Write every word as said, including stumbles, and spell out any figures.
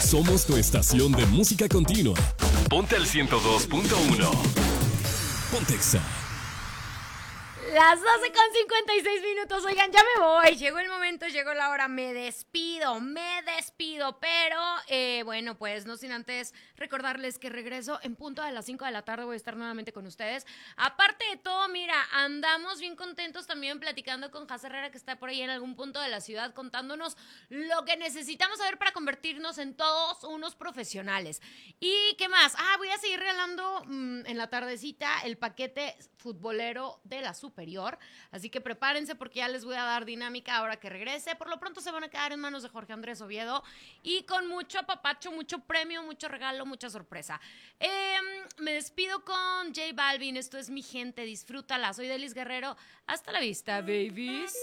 Somos tu estación de música continua. Ponte al ciento dos punto uno. Pontexa. Las doce con cincuenta y seis minutos, oigan, ya me voy, llegó el momento, llegó la hora, me despido, me despido, pero eh, bueno, pues no sin antes recordarles que regreso en punto de las cinco de la tarde, voy a estar nuevamente con ustedes. Aparte de todo, mira, andamos bien contentos también platicando con Jaz Herrera, que está por ahí en algún punto de la ciudad, contándonos lo que necesitamos saber para convertirnos en todos unos profesionales. ¿Y qué más? Ah, voy a seguir regalando mmm, en la tardecita el paquete futbolero de la Super. Así que prepárense porque ya les voy a dar dinámica ahora que regrese. Por lo pronto se van a quedar en manos de Jorge Andrés Oviedo y con mucho apapacho, mucho premio, mucho regalo, mucha sorpresa. Eh, me despido con J Balvin. Esto es Mi Gente, disfrútala. Soy Delis Guerrero. Hasta la vista, babies.